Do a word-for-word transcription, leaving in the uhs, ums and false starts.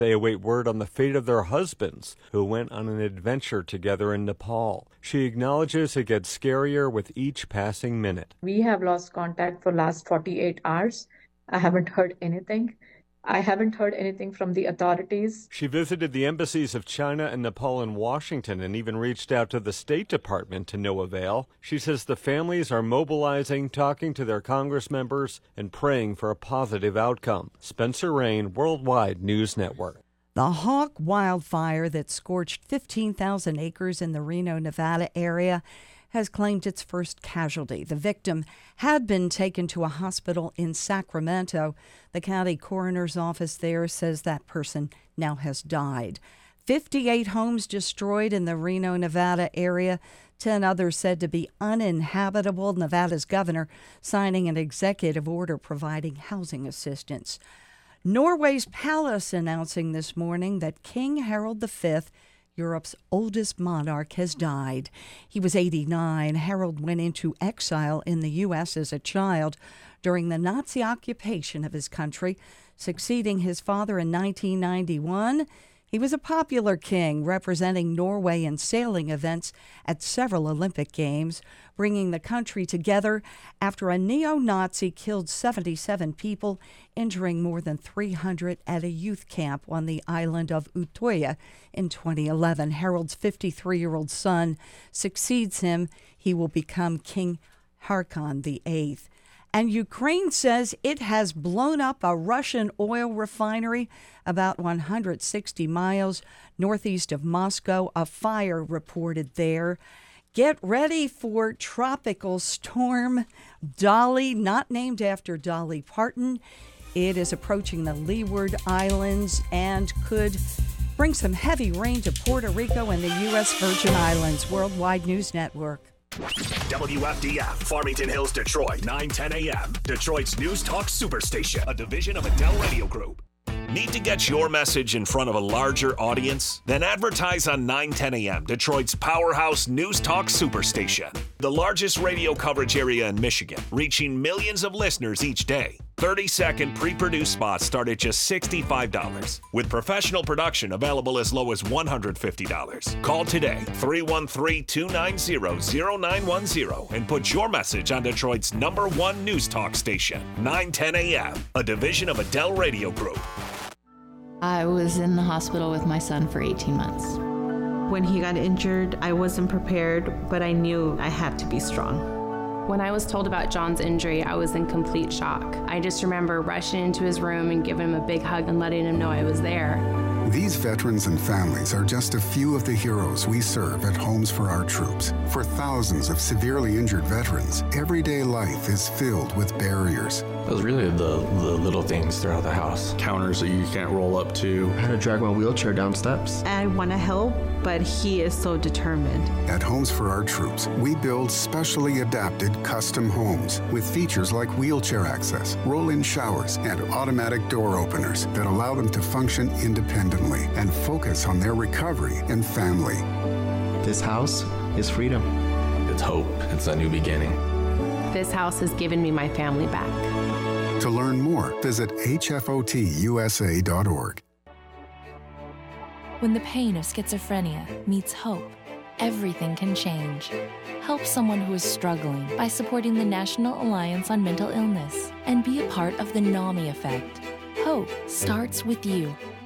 They await word on the fate of their husbands, who went on an adventure together in Nepal. She acknowledges it gets scarier with each passing minute. We have lost contact for last forty-eight hours. I haven't heard anything. I haven't heard anything from the authorities. She visited the embassies of China and Nepal in Washington and even reached out to the State Department to no avail. She says the families are mobilizing, talking to their Congress members, and praying for a positive outcome. Spencer Rain, Worldwide News Network. The Hawk wildfire that scorched fifteen thousand acres in the Reno, Nevada area has claimed its first casualty. The victim had been taken to a hospital in Sacramento. The county coroner's office there says that person now has died. fifty-eight homes destroyed in the Reno, Nevada area. ten others said to be uninhabitable. Nevada's governor signing an executive order providing housing assistance. Norway's palace announcing this morning that King Harald the Fifth, Europe's oldest monarch, has died. He was eighty-nine. Harald went into exile in the U S as a child during the Nazi occupation of his country, succeeding his father in nineteen ninety-one. He was a popular king, representing Norway in sailing events at several Olympic Games, bringing the country together after a neo-Nazi killed seventy-seven people, injuring more than three hundred at a youth camp on the island of Utøya in twenty eleven. Harald's fifty-three-year-old son succeeds him. He will become King Haakon the Eighth. And Ukraine says it has blown up a Russian oil refinery about one hundred sixty miles northeast of Moscow. A fire reported there. Get ready for tropical storm Dolly, not named after Dolly Parton. It is approaching the Leeward Islands and could bring some heavy rain to Puerto Rico and the U S Virgin Islands. Worldwide News Network. W F D F, Farmington Hills, Detroit, nine ten a.m. Detroit's News Talk Superstation, a division of Adele Radio Group. Need to get your message in front of a larger audience? Then advertise on nine ten a.m., Detroit's powerhouse News Talk Superstation. The largest radio coverage area in Michigan, reaching millions of listeners each day. thirty-second pre-produced spots start at just sixty-five dollars, with professional production available as low as one hundred fifty dollars. Call today, three one three, two nine zero, zero nine one zero, and put your message on Detroit's number one news talk station, nine ten a.m., a division of Adele Radio Group. I was in the hospital with my son for eighteen months. When he got injured, I wasn't prepared, but I knew I had to be strong. When I was told about John's injury, I was in complete shock. I just remember rushing into his room and giving him a big hug and letting him know I was there. These veterans and families are just a few of the heroes we serve at Homes for Our Troops. For thousands of severely injured veterans, everyday life is filled with barriers. It was really the, the little things throughout the house. Counters that you can't roll up to. I had to drag my wheelchair down steps. I want to help, but he is so determined. At Homes for Our Troops, we build specially adapted custom homes with features like wheelchair access, roll-in showers, and automatic door openers that allow them to function independently and focus on their recovery and family. This house is freedom. It's hope. It's a new beginning. This house has given me my family back. To learn more, visit H F O T U S A dot org. When the pain of schizophrenia meets hope, everything can change. Help someone who is struggling by supporting the National Alliance on Mental Illness and be a part of the NAMI effect. Hope starts with you.